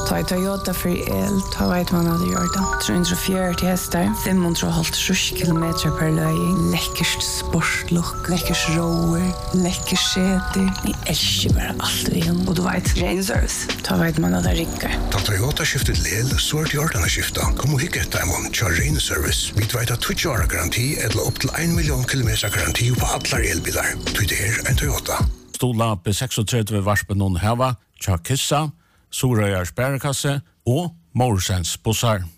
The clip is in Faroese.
Ta Toyota för el, ta vet man hade gjort det. 340 hästar, 550 kilometer per löjning. Läckert sportlook, läckert rower, läckert säte. Ni älskar bara allt vi har. Och du vet, ren service. Ta vet man hade rickar. Ta Toyota skiftet lel, så är det gjort den skifta. Kom och hicka ett demon, kör ren service. Vi vet att 20 år garanti eller upp till 1 miljon kilometer garanti på alla elbilar. Det är en Toyota. Stola B36 varspen någon hava, Tja Kissa, Sorøyars bærekasse og Morsens bussar.